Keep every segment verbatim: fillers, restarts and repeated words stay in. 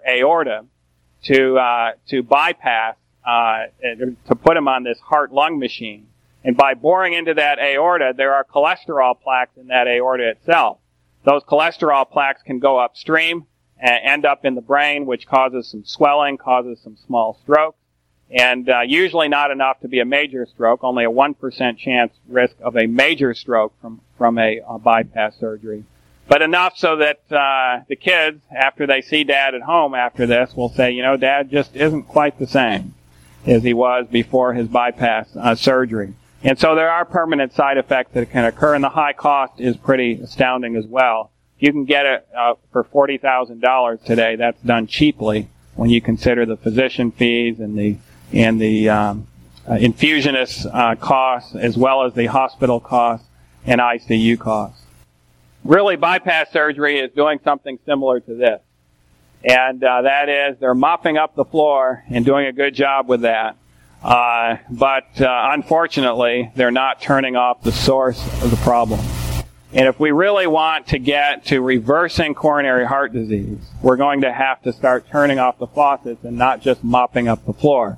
their aorta to uh, to bypass, uh, to put them on this heart-lung machine. And by boring into that aorta, there are cholesterol plaques in that aorta itself. Those cholesterol plaques can go upstream and end up in the brain, which causes some swelling, causes some small stroke, and uh, usually not enough to be a major stroke, only a one percent chance risk of a major stroke from, from a, a bypass surgery. But enough so that uh, the kids, after they see Dad at home after this, will say, you know, Dad just isn't quite the same as he was before his bypass uh, surgery. And so there are permanent side effects that can occur, and the high cost is pretty astounding as well. You can get it uh, for forty thousand dollars today. That's done cheaply when you consider the physician fees and the and the um, uh, infusionist uh, costs, as well as the hospital costs and I C U costs. Really, bypass surgery is doing something similar to this, and uh, that is they're mopping up the floor and doing a good job with that. Uh, but uh, unfortunately, they're not turning off the source of the problem. And if we really want to get to reversing coronary heart disease, we're going to have to start turning off the faucets and not just mopping up the floor.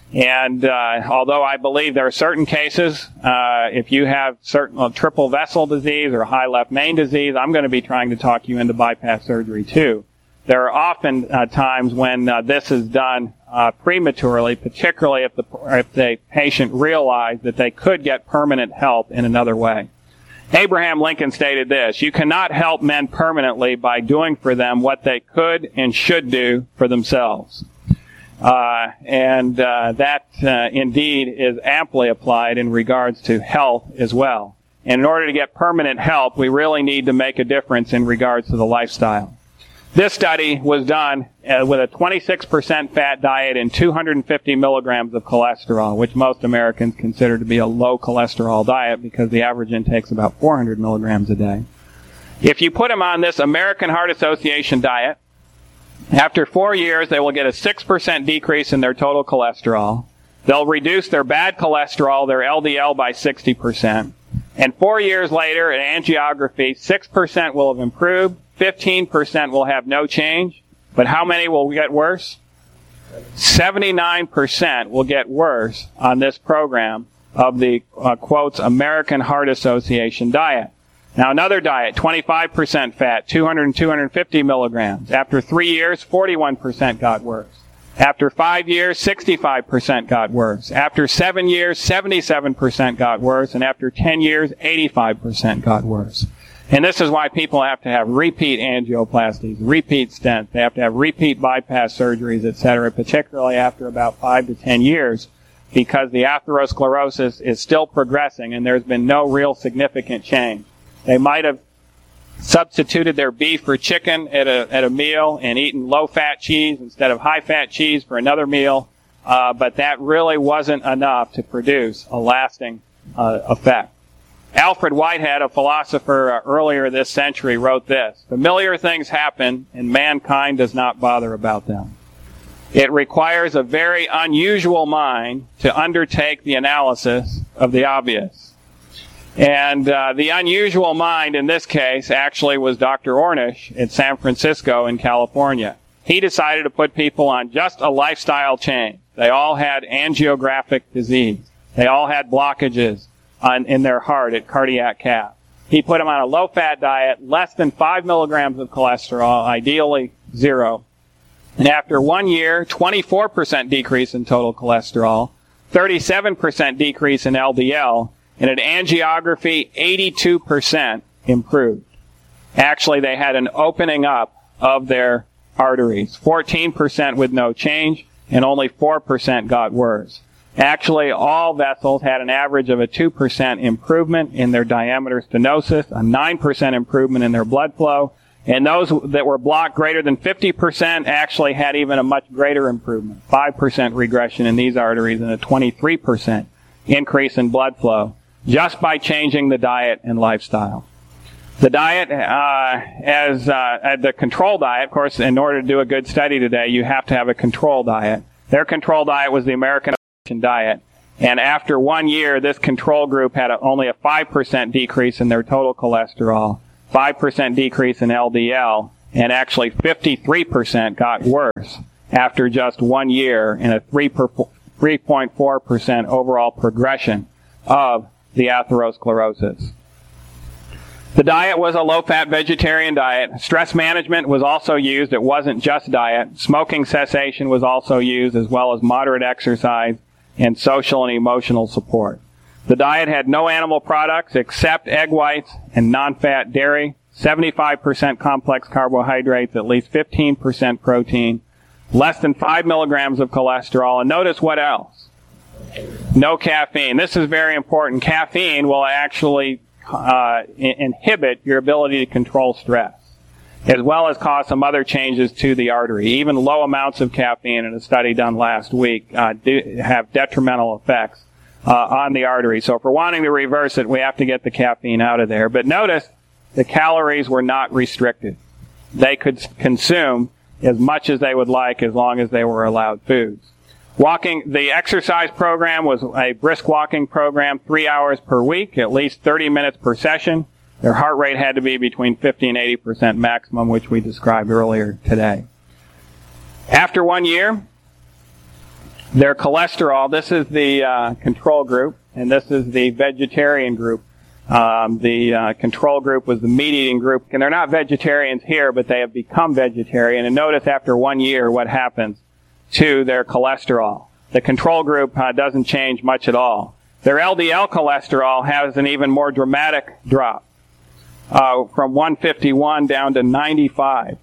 And uh, although I believe there are certain cases, uh, if you have certain uh, triple vessel disease or high left main disease, I'm going to be trying to talk you into bypass surgery too. There are often uh, times when uh, this is done uh, prematurely, particularly if the if the patient realized that they could get permanent help in another way. Abraham Lincoln stated this: "You cannot help men permanently by doing for them what they could and should do for themselves." Uh, and uh, that uh, indeed is amply applied in regards to health as well. And in order to get permanent help, we really need to make a difference in regards to the lifestyle. This study was done uh, with a twenty-six percent fat diet and two hundred fifty milligrams of cholesterol, which most Americans consider to be a low cholesterol diet because the average intake is about four hundred milligrams a day. If you put them on this American Heart Association diet, after four years they will get a six percent decrease in their total cholesterol. They'll reduce their bad cholesterol, their L D L, by sixty percent. And four years later, at angiography, six percent will have improved, fifteen percent will have no change, but how many will get worse? seventy-nine percent will get worse on this program of the, uh, quotes, American Heart Association diet. Now another diet, twenty-five percent fat, two hundred and two hundred fifty milligrams. After three years, forty-one percent got worse. After five years, sixty-five percent got worse. After seven years, seventy-seven percent got worse. And after ten years, eighty-five percent got worse. And this is why people have to have repeat angioplasties, repeat stents. They have to have repeat bypass surgeries, et cetera, particularly after about five to ten years, because the atherosclerosis is still progressing and there's been no real significant change. They might have substituted their beef for chicken at a at a meal and eaten low-fat cheese instead of high-fat cheese for another meal, uh, but that really wasn't enough to produce a lasting uh, effect. Alfred Whitehead, a philosopher uh, earlier this century, wrote this: "Familiar things happen, and mankind does not bother about them. It requires a very unusual mind to undertake the analysis of the obvious." And uh, the unusual mind in this case actually was Doctor Ornish at San Francisco in California. He decided to put people on just a lifestyle change. They all had angiographic disease. They all had blockages on, in their heart at cardiac cath. He put them on a low-fat diet, less than five milligrams of cholesterol, ideally zero. And after one year, twenty-four percent decrease in total cholesterol, thirty-seven percent decrease in L D L, and at angiography, eighty-two percent improved. Actually, they had an opening up of their arteries, fourteen percent with no change, and only four percent got worse. Actually, all vessels had an average of a two percent improvement in their diameter stenosis, a nine percent improvement in their blood flow, and those that were blocked greater than fifty percent actually had even a much greater improvement, five percent regression in these arteries and a twenty-three percent increase in blood flow, just by changing the diet and lifestyle. The diet, uh, as uh, the control diet, of course, in order to do a good study today, you have to have a control diet. Their control diet was the American diet, and after one year, this control group had a, only a five percent decrease in their total cholesterol, five percent decrease in L D L, and actually fifty-three percent got worse after just one year in a three point four percent overall progression of the atherosclerosis. The diet was a low-fat vegetarian diet. Stress management was also used. It wasn't just diet. Smoking cessation was also used, as well as moderate exercise and social and emotional support. The diet had no animal products except egg whites and non-fat dairy, seventy-five percent complex carbohydrates, at least fifteen percent protein, less than five milligrams of cholesterol, and notice what else? No caffeine. This is very important. Caffeine will actually uh, inhibit your ability to control stress, as well as cause some other changes to the artery. Even low amounts of caffeine in a study done last week uh, do have detrimental effects uh, on the artery. So if we're wanting to reverse it, we have to get the caffeine out of there. But notice the calories were not restricted. They could consume as much as they would like as long as they were allowed foods. Walking, the exercise program was a brisk walking program, three hours per week, at least thirty minutes per session. Their heart rate had to be between fifty and eighty percent maximum, which we described earlier today. After one year, their cholesterol, this is the uh, control group, and this is the vegetarian group. Um, the uh, control group was the meat-eating group, and they're not vegetarians here, but they have become vegetarian. And notice after one year what happens to their cholesterol. The control group uh, doesn't change much at all. Their L D L cholesterol has an even more dramatic drop, uh, from one fifty-one down to ninety-five.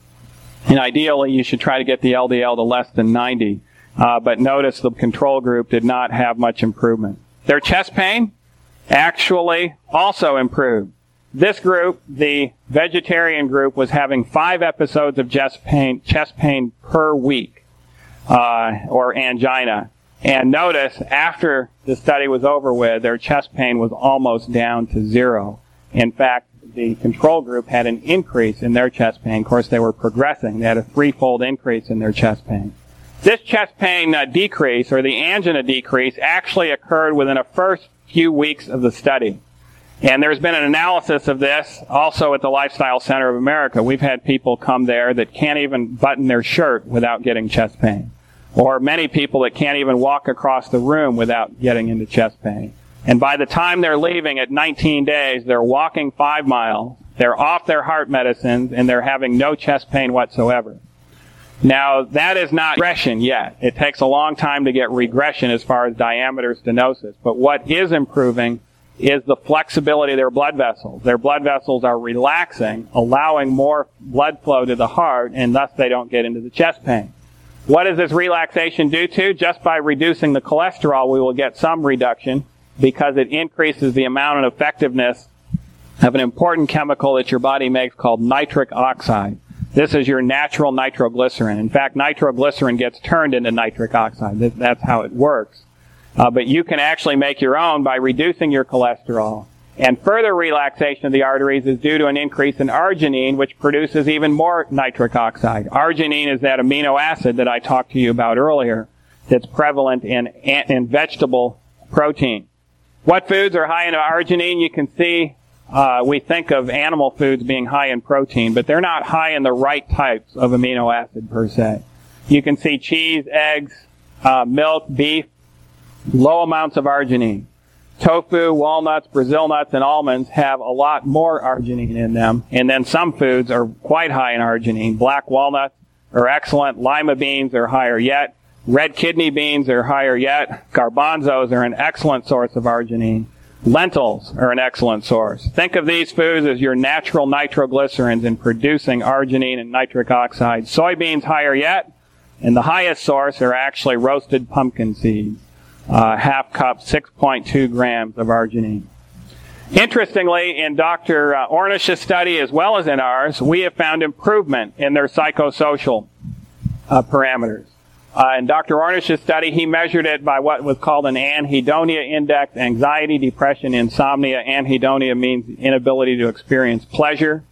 And ideally, you should try to get the L D L to less than ninety. Uh, but notice the control group did not have much improvement. Their chest pain actually also improved. This group, the vegetarian group, was having five episodes of chest pain, chest pain per week, uh, or angina. And notice, after the study was over with, their chest pain was almost down to zero. In fact, the control group had an increase in their chest pain. Of course, they were progressing. They had a threefold increase in their chest pain. This chest pain uh, decrease, or the angina decrease, actually occurred within the first few weeks of the study. And there's been an analysis of this also at the Lifestyle Center of America. We've had people come there that can't even button their shirt without getting chest pain. Or many people that can't even walk across the room without getting into chest pain. And by the time they're leaving at nineteen days, they're walking five miles, they're off their heart medicines, and they're having no chest pain whatsoever. Now, that is not regression yet. It takes a long time to get regression as far as diameter stenosis. But what is improving is the flexibility of their blood vessels. Their blood vessels are relaxing, allowing more blood flow to the heart, and thus they don't get into the chest pain. What does this relaxation do to? Just by reducing the cholesterol, we will get some reduction because it increases the amount of effectiveness of an important chemical that your body makes called nitric oxide. This is your natural nitroglycerin. In fact, nitroglycerin gets turned into nitric oxide. That's how it works. Uh, but you can actually make your own by reducing your cholesterol. And further relaxation of the arteries is due to an increase in arginine, which produces even more nitric oxide. Arginine is that amino acid that I talked to you about earlier that's prevalent in, in vegetable protein. What foods are high in arginine? You can see uh, we think of animal foods being high in protein, but they're not high in the right types of amino acid per se. You can see cheese, eggs, uh, milk, beef, low amounts of arginine. Tofu, walnuts, Brazil nuts, and almonds have a lot more arginine in them. And then some foods are quite high in arginine. Black walnuts are excellent. Lima beans are higher yet. Red kidney beans are higher yet. Garbanzos are an excellent source of arginine. Lentils are an excellent source. Think of these foods as your natural nitroglycerins in producing arginine and nitric oxide. Soybeans higher yet. And the highest source are actually roasted pumpkin seeds. Uh, half cup, six point two grams of arginine. Interestingly, in Doctor Uh, Ornish's study as well as in ours, we have found improvement in their psychosocial uh, parameters. Uh, in Doctor Ornish's study, he measured it by what was called an anhedonia index, anxiety, depression, insomnia. Anhedonia means inability to experience pleasure.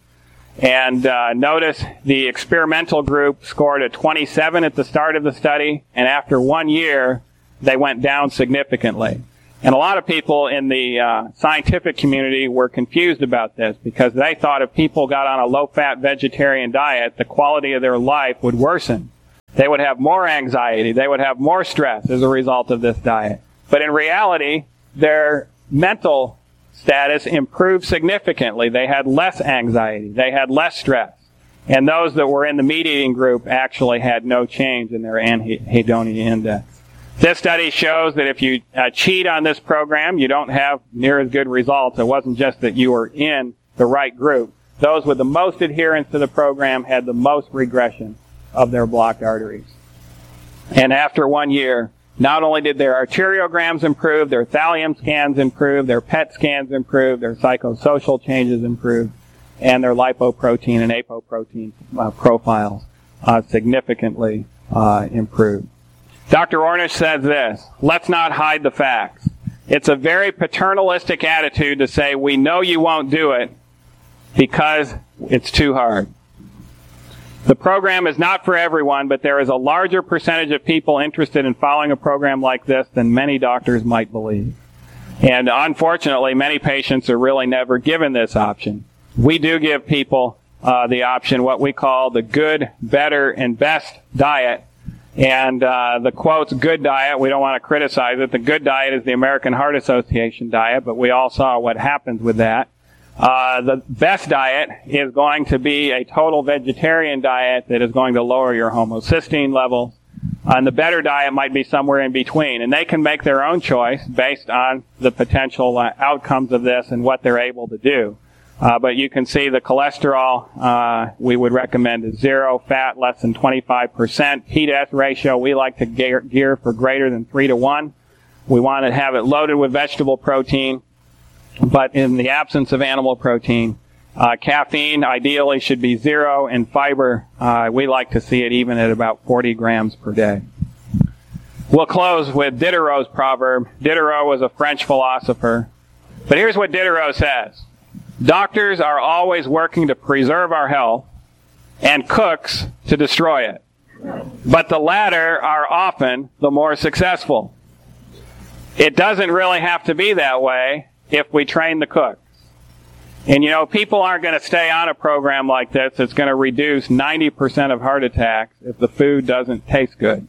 And uh, notice the experimental group scored a twenty-seven at the start of the study, and after one year, they went down significantly. And a lot of people in the uh, scientific community were confused about this because they thought if people got on a low-fat vegetarian diet, the quality of their life would worsen. They would have more anxiety. They would have more stress as a result of this diet. But in reality, their mental status improved significantly. They had less anxiety. They had less stress. And those that were in the meat eating group actually had no change in their anhedonia index. This study shows that if you uh, cheat on this program, you don't have near as good results. It wasn't just that you were in the right group. Those with the most adherence to the program had the most regression of their blocked arteries. And after one year, not only did their arteriograms improve, their thallium scans improved, their P E T scans improved, their psychosocial changes improved, and their lipoprotein and apoprotein uh, profiles uh, significantly uh, improved. Doctor Ornish says this, let's not hide the facts. It's a very paternalistic attitude to say, we know you won't do it because it's too hard. The program is not for everyone, but there is a larger percentage of people interested in following a program like this than many doctors might believe. And unfortunately, many patients are really never given this option. We do give people uh, the option, what we call the good, better, and best diet. And uh, the quotes, good diet, we don't want to criticize it. The good diet is the American Heart Association diet, but we all saw what happens with that. Uh, the best diet is going to be a total vegetarian diet that is going to lower your homocysteine levels. Uh, and the better diet might be somewhere in between. And they can make their own choice based on the potential uh, outcomes of this and what they're able to do. Uh, but you can see the cholesterol, uh, we would recommend is zero, fat less than twenty-five percent. P to S ratio, we like to gear, gear for greater than three to one. We want to have it loaded with vegetable protein, but in the absence of animal protein, uh, caffeine ideally should be zero, and fiber, uh, we like to see it even at about forty grams per day. We'll close with Diderot's proverb. Diderot was a French philosopher. But here's what Diderot says. Doctors are always working to preserve our health, and cooks to destroy it. But the latter are often the more successful. It doesn't really have to be that way if we train the cooks. And you know, people aren't going to stay on a program like this that's going to reduce ninety percent of heart attacks if the food doesn't taste good.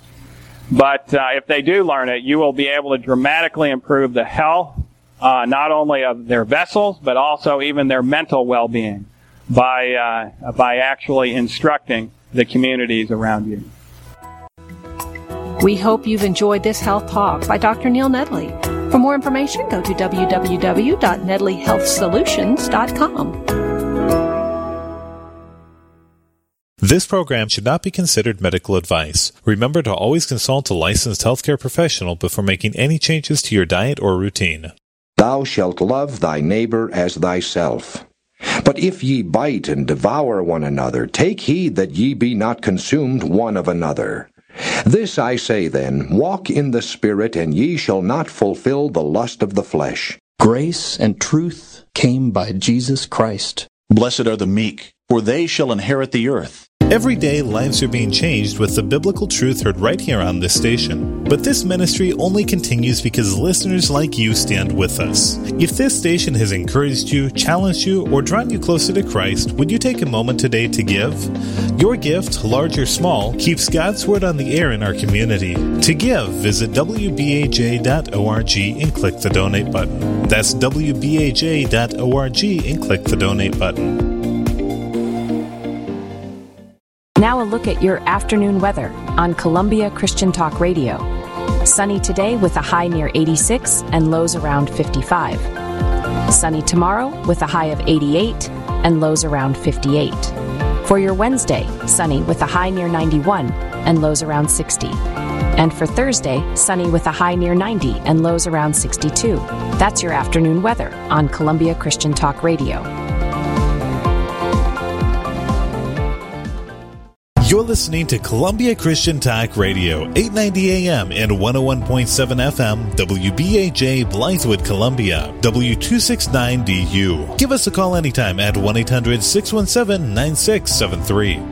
But uh, if they do learn it, you will be able to dramatically improve the health Uh, not only of their vessels, but also even their mental well-being by uh, by actually instructing the communities around you. We hope you've enjoyed this Health Talk by Doctor Neil Nedley. For more information, go to w w w dot nedley health solutions dot com. This program should not be considered medical advice. Remember to always consult a licensed healthcare professional before making any changes to your diet or routine. Thou shalt love thy neighbor as thyself. But if ye bite and devour one another, take heed that ye be not consumed one of another. This I say then, walk in the Spirit, and ye shall not fulfill the lust of the flesh. Grace and truth came by Jesus Christ. Blessed are the meek, for they shall inherit the earth. Every day, lives are being changed with the biblical truth heard right here on this station. But this ministry only continues because listeners like you stand with us. If this station has encouraged you, challenged you, or drawn you closer to Christ, would you take a moment today to give? Your gift, large or small, keeps God's Word on the air in our community. To give, visit w b a j dot org and click the donate button. That's w b a j dot org and click the donate button. Now a look at your afternoon weather on Columbia Christian Talk Radio. Sunny today with a high near eighty-six and lows around fifty-five. Sunny tomorrow with a high of eighty-eight and lows around fifty-eight. For your Wednesday, sunny with a high near ninety-one and lows around sixty. And for Thursday, sunny with a high near ninety and lows around sixty-two. That's your afternoon weather on Columbia Christian Talk Radio. You're listening to Columbia Christian Talk Radio, eight ninety A M and one oh one point seven F M, W B A J, Blythewood, Columbia, W two sixty-nine D U. Give us a call anytime at one eight hundred six one seven nine six seven three.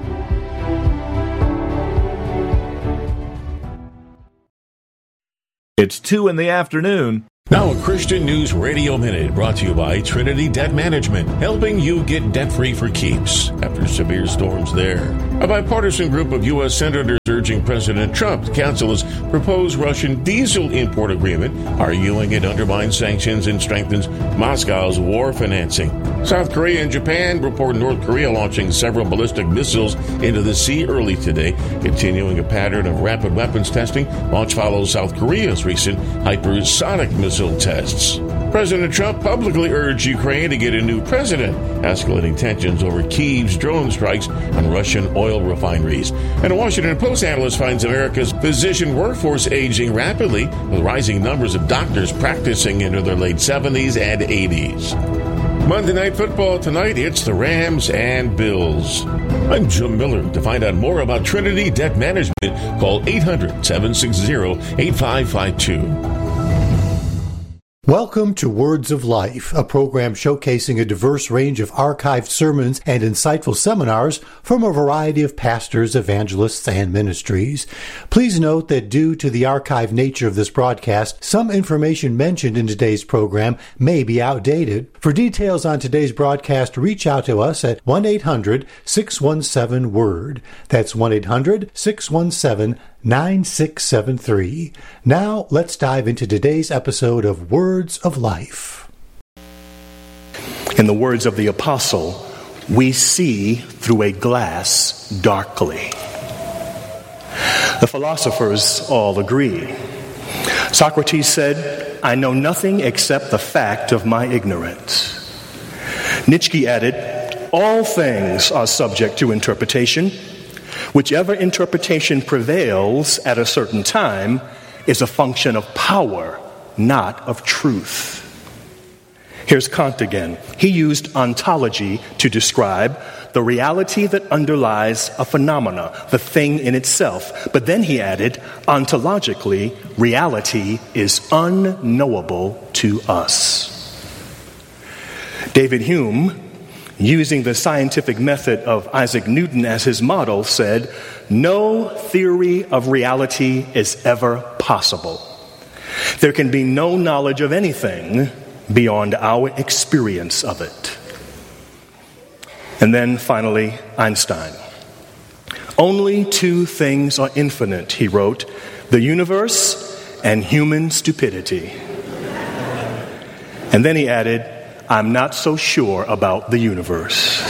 It's two in the afternoon. Now a Christian News Radio Minute brought to you by Trinity Debt Management, helping you get debt-free for keeps after severe storms there. A bipartisan group of U S senators urging President Trump to cancel his proposed Russian diesel import agreement, arguing it undermines sanctions and strengthens Moscow's war financing. South Korea and Japan report North Korea launching several ballistic missiles into the sea early today, continuing a pattern of rapid weapons testing. Launch follows South Korea's recent hypersonic missile tests. President Trump publicly urged Ukraine to get a new president, escalating tensions over Kyiv's drone strikes on Russian oil refineries. And a Washington Post analyst finds America's physician workforce aging rapidly, with rising numbers of doctors practicing into their late seventies and eighties. Monday Night Football tonight, it's the Rams and Bills. I'm Jim Miller. To find out more about Trinity Debt Management, call eight hundred, seven six zero, eight five five two. Welcome to Words of Life, a program showcasing a diverse range of archived sermons and insightful seminars from a variety of pastors, evangelists, and ministries. Please note that due to the archived nature of this broadcast, some information mentioned in today's program may be outdated. For details on today's broadcast, reach out to us at one eight hundred, six one seven, WORD. That's one eight hundred, six one seven, nine six seven three. Now, let's dive into today's episode of Words of Life. In the words of the apostle, we see through a glass darkly. The philosophers all agree. Socrates said, "I know nothing except the fact of my ignorance." Nietzsche added, "All things are subject to interpretation. Whichever interpretation prevails at a certain time is a function of power, not of truth." Here's Kant again. He used ontology to describe the reality that underlies a phenomena, the thing in itself. But then he added, ontologically, reality is unknowable to us. David Hume, using the scientific method of Isaac Newton as his model, said, "No theory of reality is ever possible. There can be no knowledge of anything beyond our experience of it." And then finally, Einstein. "Only two things are infinite," he wrote, "the universe and human stupidity." And then he added, "I'm not so sure about the universe."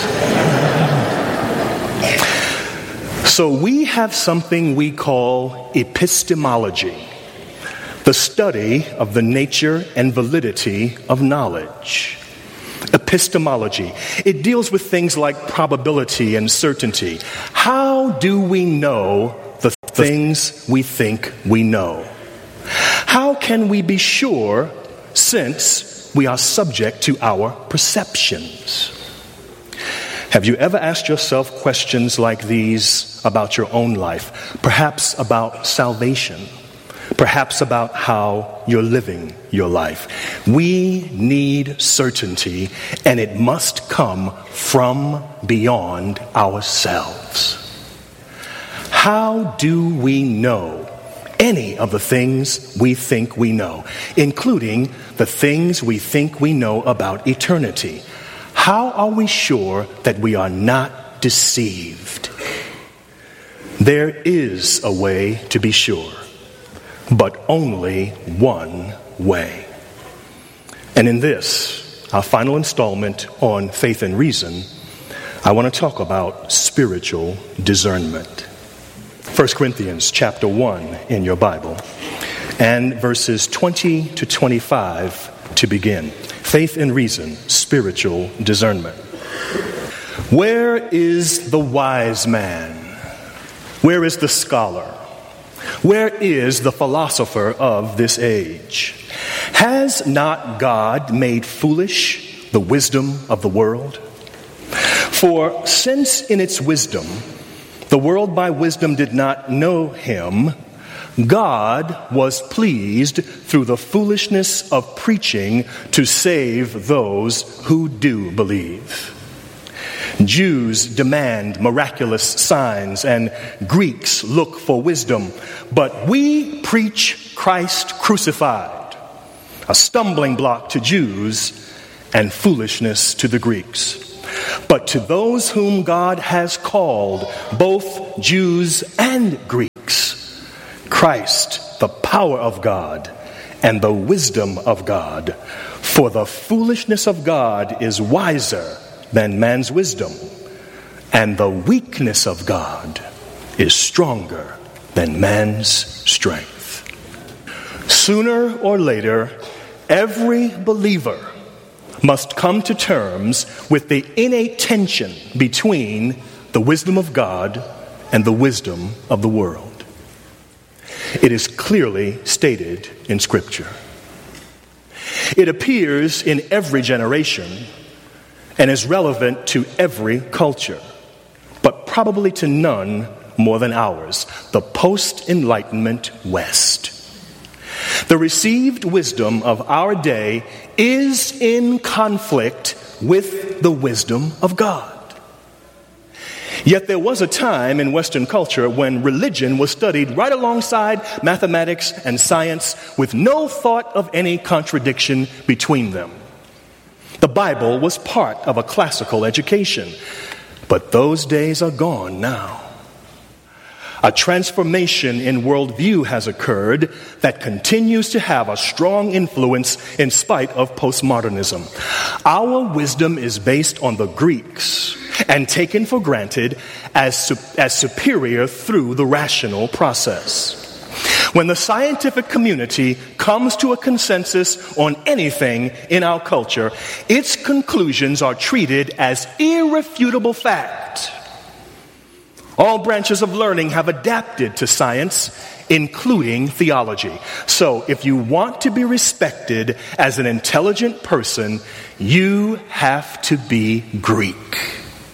So we have something we call epistemology, the study of the nature and validity of knowledge. Epistemology. It deals with things like probability and certainty. How do we know the things we think we know? How can we be sure, since we are subject to our perceptions? Have you ever asked yourself questions like these about your own life? Perhaps about salvation. Perhaps about how you're living your life. We need certainty, and it must come from beyond ourselves. How do we know any of the things we think we know, including the things we think we know about eternity? How are we sure that we are not deceived? There is a way to be sure, but only one way. And in this, our final installment on Faith and Reason, I want to talk about spiritual discernment. First Corinthians chapter one in your Bible, and verses twenty to twenty-five to begin. Faith and Reason, spiritual discernment. Where is the wise man? Where is the scholar? Where is the philosopher of this age? Has not God made foolish the wisdom of the world? For since in its wisdom the world by wisdom did not know him, God was pleased through the foolishness of preaching to save those who do believe. Jews demand miraculous signs and Greeks look for wisdom, but we preach Christ crucified, a stumbling block to Jews and foolishness to the Greeks. But to those whom God has called, both Jews and Greeks, Christ, the power of God and the wisdom of God. For the foolishness of God is wiser than man's wisdom, and the weakness of God is stronger than man's strength. Sooner or later, every believer must come to terms with the innate tension between the wisdom of God and the wisdom of the world. It is clearly stated in Scripture. It appears in every generation and is relevant to every culture, but probably to none more than ours, the post-Enlightenment West. The received wisdom of our day is in conflict with the wisdom of God. Yet there was a time in Western culture when religion was studied right alongside mathematics and science with no thought of any contradiction between them. The Bible was part of a classical education, but those days are gone now. A transformation in worldview has occurred that continues to have a strong influence in spite of postmodernism. Our wisdom is based on the Greeks and taken for granted as, as superior through the rational process. When the scientific community comes to a consensus on anything in our culture, its conclusions are treated as irrefutable fact. All branches of learning have adapted to science, including theology. So if you want to be respected as an intelligent person, you have to be Greek.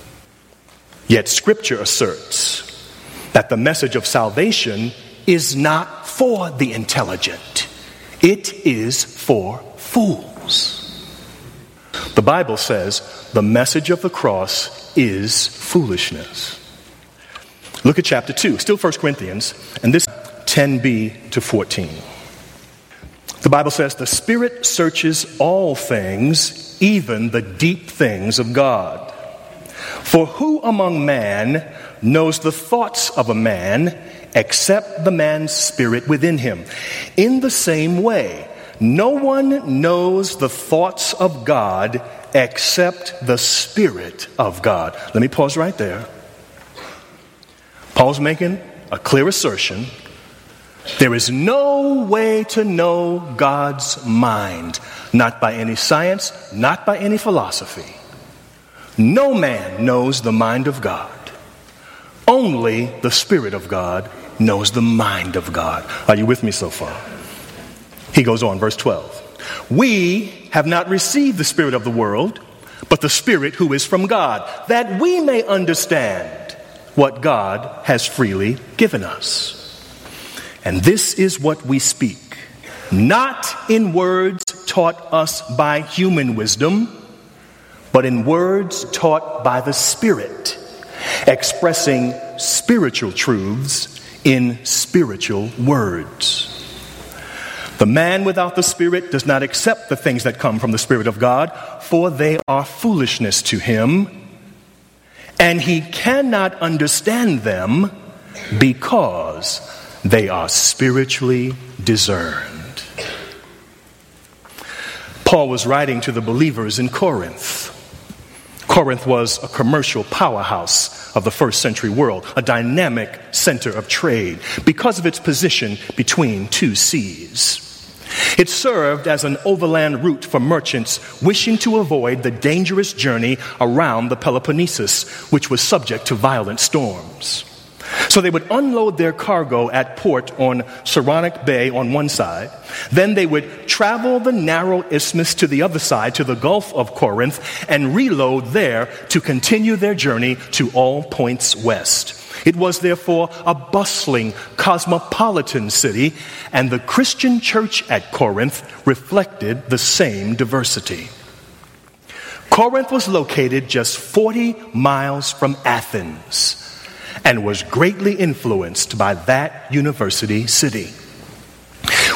Yet Scripture asserts that the message of salvation is not for the intelligent. It is for fools. The Bible says the message of the cross is foolishness. Look at chapter two, still First Corinthians, and this ten b to fourteen. The Bible says, the Spirit searches all things, even the deep things of God. For who among man knows the thoughts of a man except the man's spirit within him? In the same way, no one knows the thoughts of God except the Spirit of God. Let me pause right there. Paul's making a clear assertion. There is no way to know God's mind, not by any science, not by any philosophy. No man knows the mind of God. Only the Spirit of God knows the mind of God. Are you with me so far? He goes on, verse twelve. We have not received the spirit of the world, but the Spirit who is from God, that we may understand what God has freely given us. And this is what we speak, not in words taught us by human wisdom, but in words taught by the Spirit, expressing spiritual truths in spiritual words. The man without the Spirit does not accept the things that come from the Spirit of God, for they are foolishness to him, and he cannot understand them because they are spiritually discerned. Paul was writing to the believers in Corinth. Corinth was a commercial powerhouse of the first century world, a dynamic center of trade because of its position between two seas. It served as an overland route for merchants wishing to avoid the dangerous journey around the Peloponnesus, which was subject to violent storms. So they would unload their cargo at port on Saronic Bay on one side. Then they would travel the narrow isthmus to the other side, to the Gulf of Corinth, and reload there to continue their journey to all points west. It was therefore a bustling, cosmopolitan city, and the Christian church at Corinth reflected the same diversity. Corinth was located just forty miles from Athens and was greatly influenced by that university city.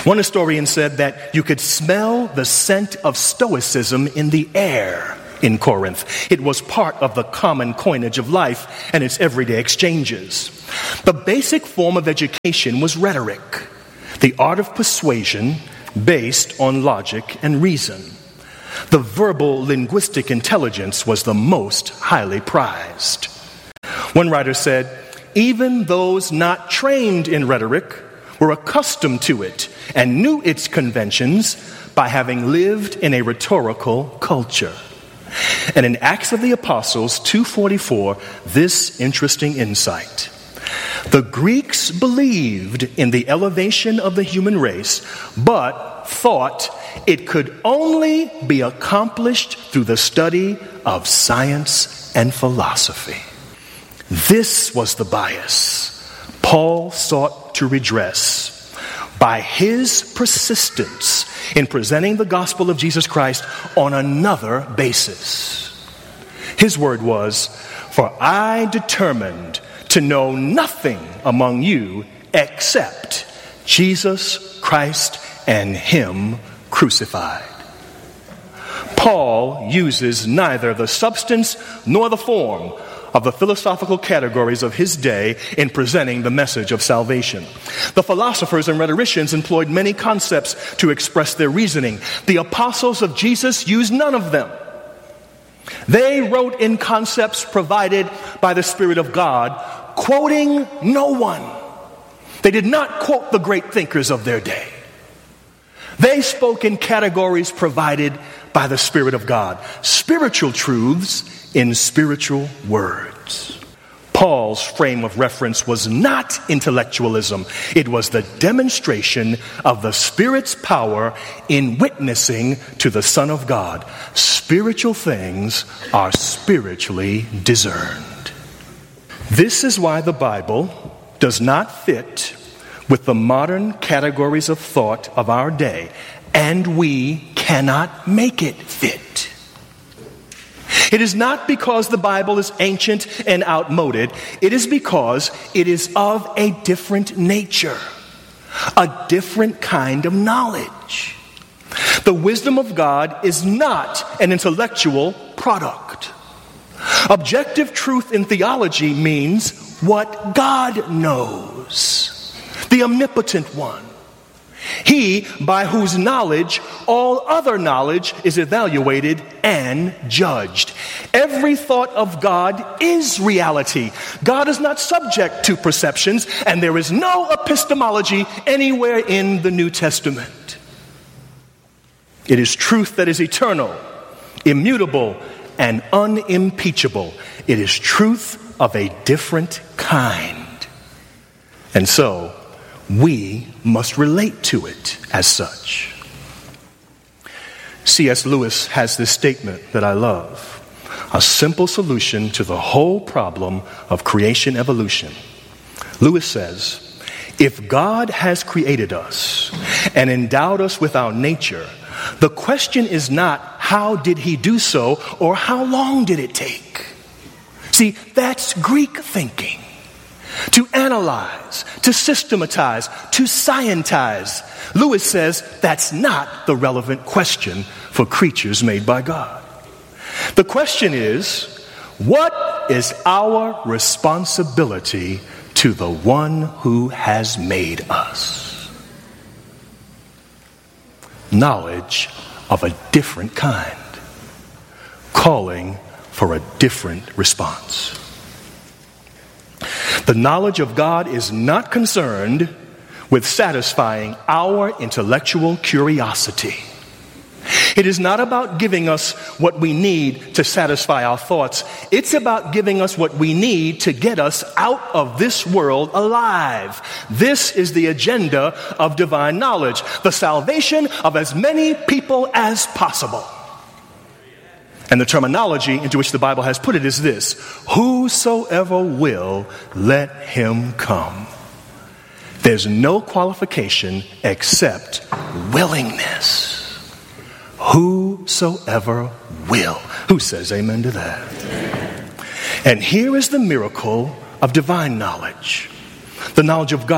One historian said that you could smell the scent of Stoicism in the air in Corinth. It was part of the common coinage of life and its everyday exchanges. The basic form of education was rhetoric, the art of persuasion based on logic and reason. The verbal linguistic intelligence was the most highly prized. One writer said, even those not trained in rhetoric were accustomed to it and knew its conventions by having lived in a rhetorical culture. And in Acts of the Apostles two forty-four, this interesting insight. The Greeks believed in the elevation of the human race, but thought it could only be accomplished through the study of science and philosophy. This was the bias Paul sought to redress by his persistence in presenting the gospel of Jesus Christ on another basis. His word was, "For I determined to know nothing among you except Jesus Christ and Him crucified." Paul uses neither the substance nor the form of the philosophical categories of his day in presenting the message of salvation. The philosophers and rhetoricians employed many concepts to express their reasoning. The apostles of Jesus used none of them. They wrote in concepts provided by the Spirit of God, quoting no one. They did not quote the great thinkers of their day. They spoke in categories provided by the Spirit of God, spiritual truths in spiritual words. Paul's frame of reference was not intellectualism. It was the demonstration of the Spirit's power in witnessing to the Son of God. Spiritual things are spiritually discerned. This is why the Bible does not fit with the modern categories of thought of our day, and we cannot make it fit. It is not because the Bible is ancient and outmoded. It is because it is of a different nature, a different kind of knowledge. The wisdom of God is not an intellectual product. Objective truth in theology means what God knows, the omnipotent one. He by whose knowledge all other knowledge is evaluated and judged. Every thought of God is reality. God is not subject to perceptions, and there is no epistemology anywhere in the New Testament. It is truth that is eternal, immutable, and unimpeachable. It is truth of a different kind. And so, we must relate to it as such. C S Lewis has this statement that I love. A simple solution to the whole problem of creation evolution. Lewis says, if God has created us and endowed us with our nature, the question is not how did he do so or how long did it take. See, that's Greek thinking. To analyze, to systematize, to scientize. Lewis says that's not the relevant question for creatures made by God. The question is, what is our responsibility to the one who has made us? Knowledge of a different kind, calling for a different response. The knowledge of God is not concerned with satisfying our intellectual curiosity. It is not about giving us what we need to satisfy our thoughts. It's about giving us what we need to get us out of this world alive. This is the agenda of divine knowledge, the salvation of as many people as possible. And the terminology into which the Bible has put it is this: whosoever will, let him come. There's no qualification except willingness. Whosoever will. Who says amen to that? And here is the miracle of divine knowledge. The knowledge of God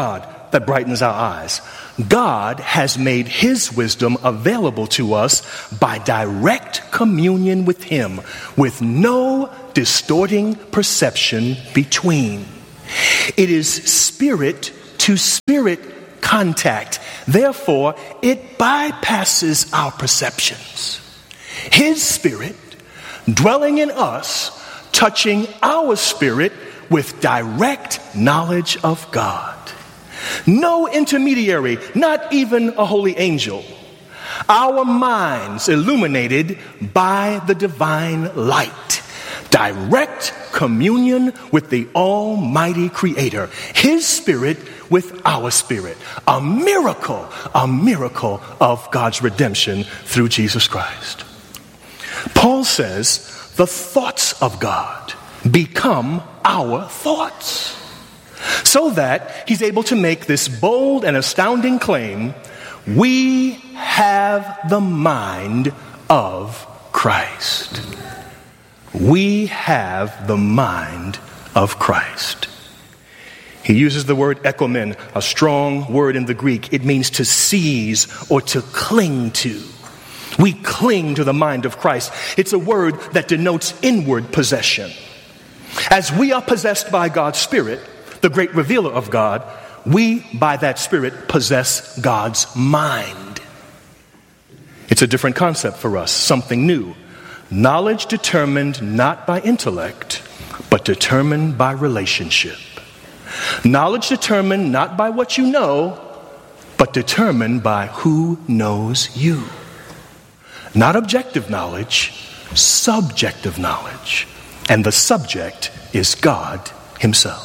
that brightens our eyes. God has made his wisdom available to us by direct communion with him, with no distorting perception between. It is spirit to spirit contact. Therefore, it bypasses our perceptions. His spirit dwelling in us, touching our spirit with direct knowledge of God. No intermediary, not even a holy angel. Our minds illuminated by the divine light. Direct communion with the Almighty Creator. His spirit with our spirit. A miracle, a miracle of God's redemption through Jesus Christ. Paul says the thoughts of God become our thoughts. So that he's able to make this bold and astounding claim, we have the mind of Christ. We have the mind of Christ. He uses the word ekomen, a strong word in the Greek. It means to seize or to cling to. We cling to the mind of Christ. It's a word that denotes inward possession. As we are possessed by God's Spirit, the great revealer of God, we, by that Spirit, possess God's mind. It's a different concept for us, something new. Knowledge determined not by intellect, but determined by relationship. Knowledge determined not by what you know, but determined by who knows you. Not objective knowledge, subjective knowledge. And the subject is God himself.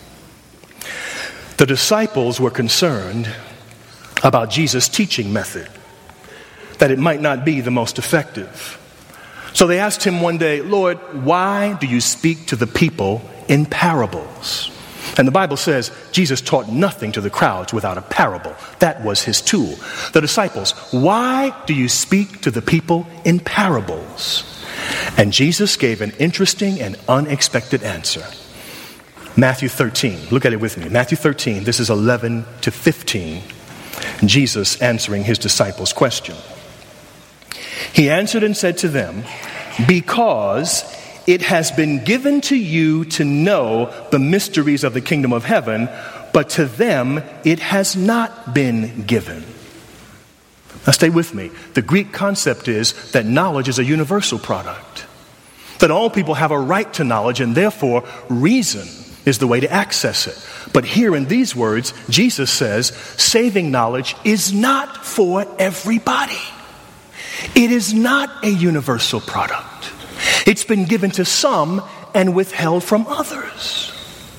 The disciples were concerned about Jesus' teaching method, that it might not be the most effective. So they asked him one day, Lord, why do you speak to the people in parables? And the Bible says Jesus taught nothing to the crowds without a parable. That was his tool. The disciples, why do you speak to the people in parables? And Jesus gave an interesting and unexpected answer. Matthew thirteen, look at it with me. Matthew thirteen, this is eleven to fifteen. Jesus answering his disciples' question. He answered and said to them, because it has been given to you to know the mysteries of the kingdom of heaven, but to them it has not been given. Now stay with me. The Greek concept is that knowledge is a universal product. That all people have a right to knowledge, and therefore reason is the way to access it. But here in these words, Jesus says, saving knowledge is not for everybody. It is not a universal product. It's been given to some and withheld from others.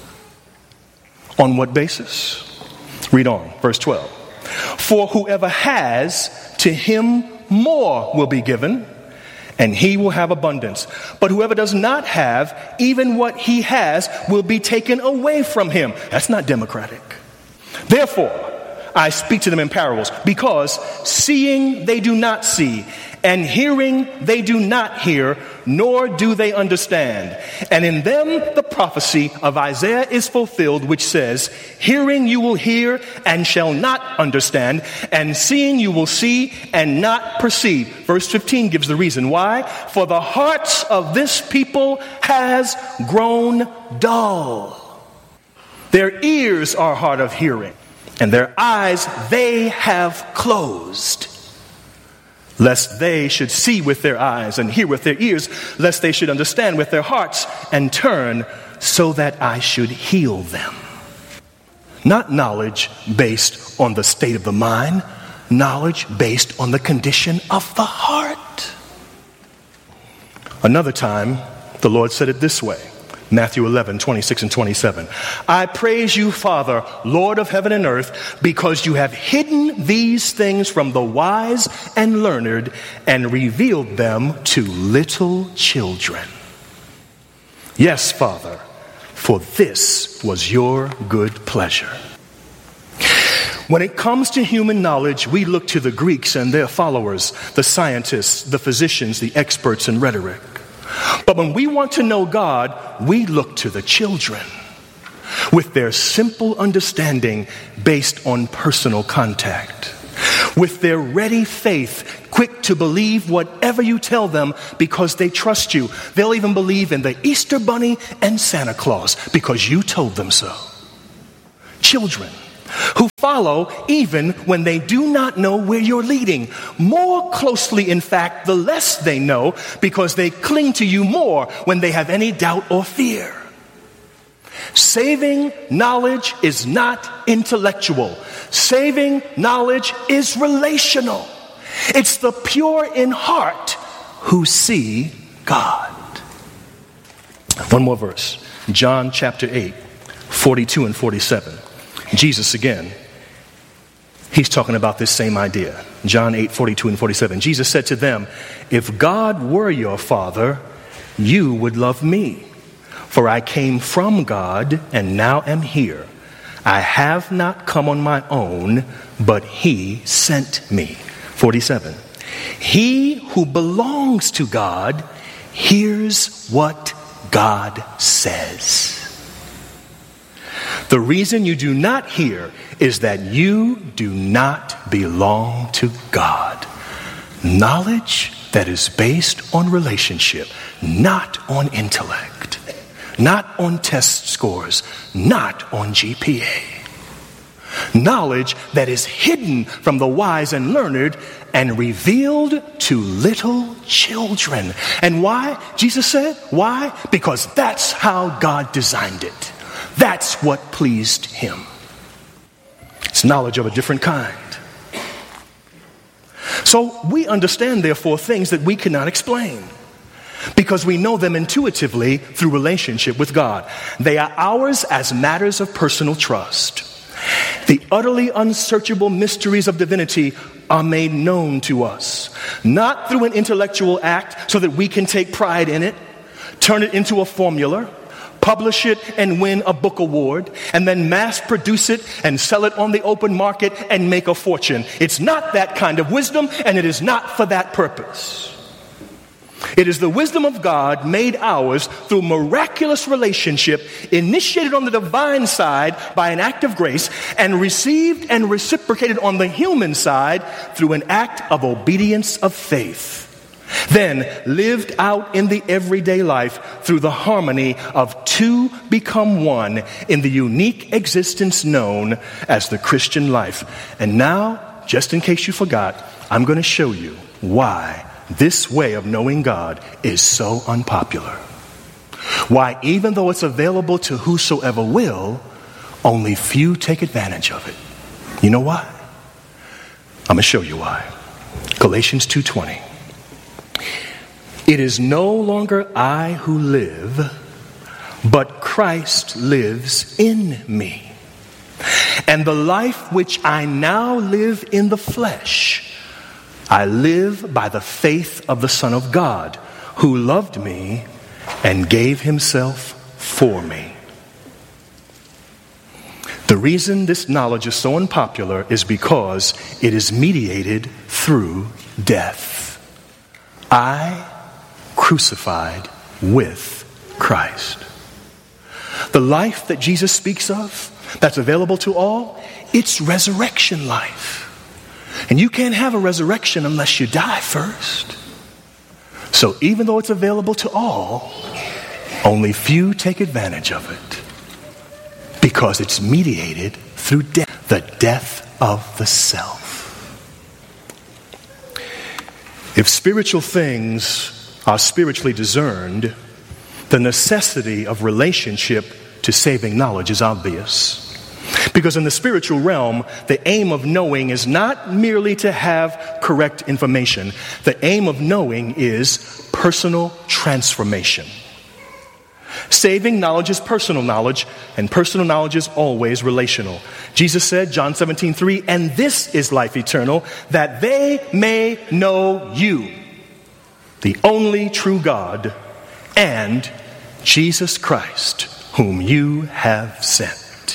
On what basis? Read on, verse twelve. For whoever has, to him more will be given, and he will have abundance. But whoever does not have, even what he has will be taken away from him. That's not democratic. Therefore, I speak to them in parables, because seeing they do not see, and hearing they do not hear, nor do they understand. And in them the prophecy of Isaiah is fulfilled, which says, hearing you will hear and shall not understand, and seeing you will see and not perceive. Verse fifteen gives the reason why. For the hearts of this people has grown dull. Their ears are hard of hearing, and their eyes they have closed, lest they should see with their eyes and hear with their ears, lest they should understand with their hearts and turn, so that I should heal them. Not knowledge based on the state of the mind, knowledge based on the condition of the heart. Another time, the Lord said it this way. Matthew eleven, twenty-six and twenty-seven. I praise you, Father, Lord of heaven and earth, because you have hidden these things from the wise and learned and revealed them to little children. Yes, Father, for this was your good pleasure. When it comes to human knowledge, we look to the Greeks and their followers, the scientists, the physicians, the experts in rhetoric. But when we want to know God, we look to the children. with their simple understanding based on personal contact, with their ready faith, quick to believe whatever you tell them because they trust you. They'll even believe in the Easter Bunny and Santa Claus because you told them so. Children who follow even when they do not know where you're leading. More closely, in fact, the less they know, because they cling to you more when they have any doubt or fear. Saving knowledge is not intellectual. Saving knowledge is relational. It's the pure in heart who see God. One more verse. John chapter eight, forty-two and forty-seven. Jesus again, he's talking about this same idea. John eight, forty-two and forty-seven. Jesus said to them, "If God were your Father, you would love me. For I came from God and now am here. I have not come on my own, but he sent me." forty-seven. He who belongs to God hears what God says. The reason you do not hear is that you do not belong to God. Knowledge that is based on relationship, not on intellect, not on test scores, not on G P A. Knowledge that is hidden from the wise and learned and revealed to little children. And why? Jesus said, why? Because that's how God designed it. That's what pleased him. It's knowledge of a different kind. So we understand, therefore, things that we cannot explain, because we know them intuitively through relationship with God. They are ours as matters of personal trust. The utterly unsearchable mysteries of divinity are made known to us, not through an intellectual act so that we can take pride in it, turn it into a formula, publish it and win a book award, and then mass produce it and sell it on the open market and make a fortune. It's not that kind of wisdom, and it is not for that purpose. It is the wisdom of God made ours through miraculous relationship, initiated on the divine side by an act of grace, and received and reciprocated on the human side through an act of obedience of faith. Then lived out in the everyday life through the harmony of two become one in the unique existence known as the Christian life. And now, just in case you forgot, I'm going to show you why this way of knowing God is so unpopular. Why, even though it's available to whosoever will, only few take advantage of it. You know why? I'm going to show you why. Galatians two twenty. It is no longer I who live, but Christ lives in me. And the life which I now live in the flesh, I live by the faith of the Son of God, who loved me and gave himself for me. The reason this knowledge is so unpopular is because it is mediated through death. I crucified with Christ. The life that Jesus speaks of, that's available to all, it's resurrection life. And you can't have a resurrection unless you die first. So even though it's available to all, only few take advantage of it, because it's mediated through death, the death of the self. If spiritual things are spiritually discerned, the necessity of relationship to saving knowledge is obvious. Because in the spiritual realm, the aim of knowing is not merely to have correct information. The aim of knowing is personal transformation. Saving knowledge is personal knowledge, and personal knowledge is always relational. Jesus said, John seventeen three, and this is life eternal, that they may know you, the only true God, and Jesus Christ, whom you have sent.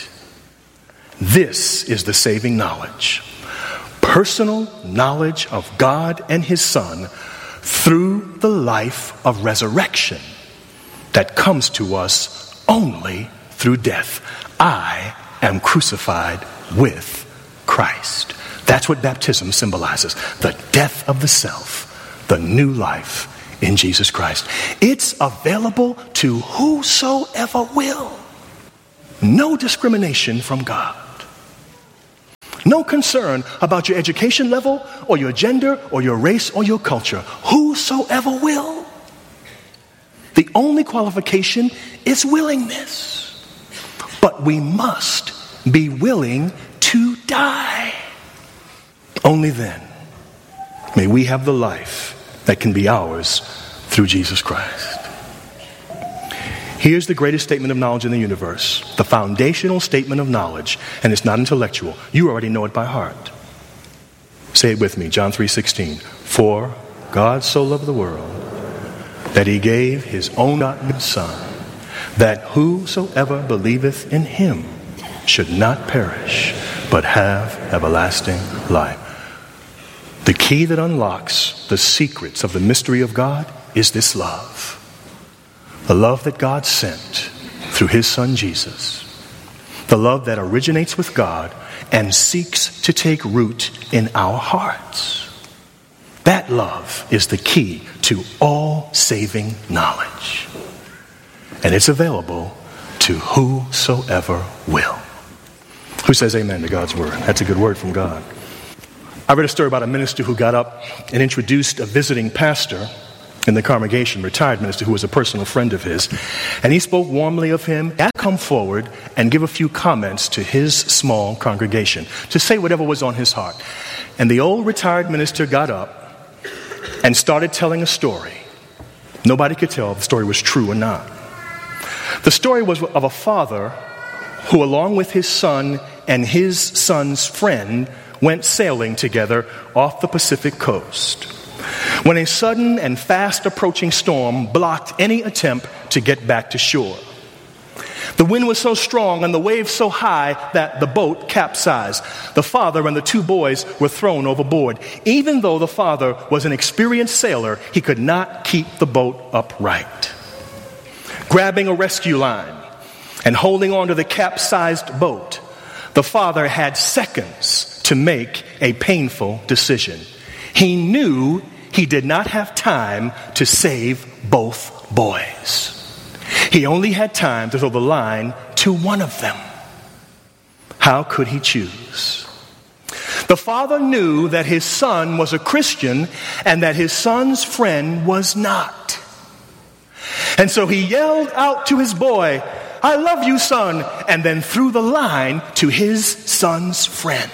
This is the saving knowledge. Personal knowledge of God and his Son through the life of resurrection that comes to us only through death. I am crucified with Christ. That's what baptism symbolizes. The death of the self, the new life in Jesus Christ. It's available to whosoever will. No discrimination from God. No concern about your education level or your gender or your race or your culture. Whosoever will. The only qualification is willingness. But we must be willing to die. Only then may we have the life that can be ours through Jesus Christ. Here's the greatest statement of knowledge in the universe, the foundational statement of knowledge, and it's not intellectual. You already know it by heart. Say it with me, John three sixteen. For God so loved the world that he gave his only begotten Son, that whosoever believeth in him should not perish, but have everlasting life. The key that unlocks the secrets of the mystery of God is this love. The love that God sent through his Son Jesus. The love that originates with God and seeks to take root in our hearts. That love is the key to all saving knowledge. And it's available to whosoever will. Who says amen to God's word? That's a good word from God. I read a story about a minister who got up and introduced a visiting pastor in the congregation, retired minister who was a personal friend of his. And he spoke warmly of him. He had to come forward and give a few comments to his small congregation, to say whatever was on his heart. And the old retired minister got up and started telling a story. Nobody could tell if the story was true or not. The story was of a father who, along with his son and his son's friend, went sailing together off the Pacific coast, when a sudden and fast approaching storm blocked any attempt to get back to shore. The wind was so strong and the waves so high that the boat capsized. The father and the two boys were thrown overboard. Even though the father was an experienced sailor, he could not keep the boat upright. Grabbing a rescue line and holding on to the capsized boat, the father had seconds to make a painful decision. He knew he did not have time to save both boys. He only had time to throw the line to one of them. How could he choose? The father knew that his son was a Christian and that his son's friend was not. And so he yelled out to his boy, "I love you, son," and then threw the line to his son's friend.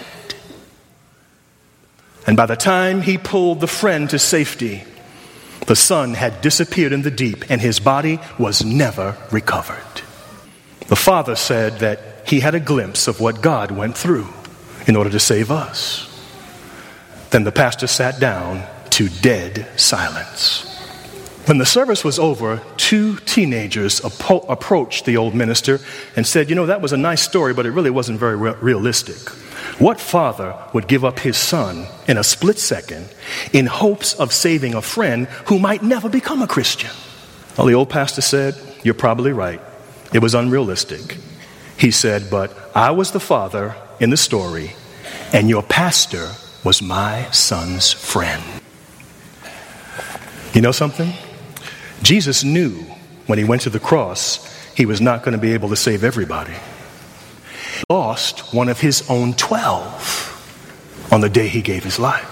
And by the time he pulled the friend to safety, the son had disappeared in the deep and his body was never recovered. The father said that he had a glimpse of what God went through in order to save us. Then the pastor sat down to dead silence. When the service was over, two teenagers apo- approached the old minister and said, "You know, that was a nice story, but it really wasn't very re- realistic. What father would give up his son in a split second in hopes of saving a friend who might never become a Christian?" Well, the old pastor said, "You're probably right. It was unrealistic." He said, "But I was the father in the story, and your pastor was my son's friend." You know something? Jesus knew when he went to the cross, he was not going to be able to save everybody. He lost one of his own twelve on the day he gave his life.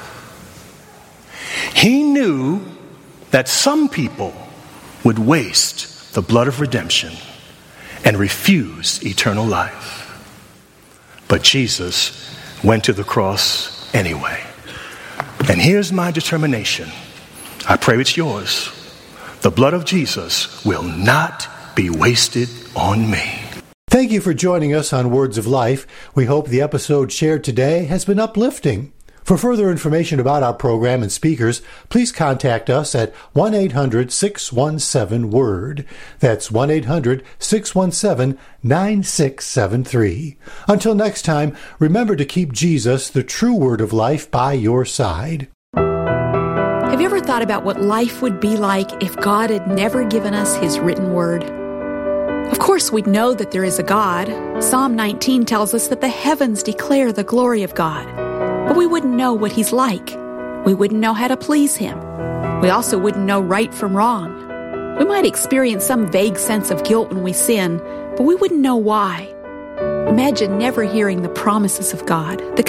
He knew that some people would waste the blood of redemption and refuse eternal life. But Jesus went to the cross anyway. And here's my determination. I pray it's yours. The blood of Jesus will not be wasted on me. Thank you for joining us on Words of Life. We hope the episode shared today has been uplifting. For further information about our program and speakers, please contact us at one eight hundred six one seven WORD. That's one eight hundred six one seven nine six seven three. Until next time, remember to keep Jesus, the true Word of life, by your side. Have you ever thought about what life would be like if God had never given us His written word? Of course, we'd know that there is a God. Psalm nineteen tells us that the heavens declare the glory of God. But we wouldn't know what He's like. We wouldn't know how to please Him. We also wouldn't know right from wrong. We might experience some vague sense of guilt when we sin, but we wouldn't know why. Imagine never hearing the promises of God, the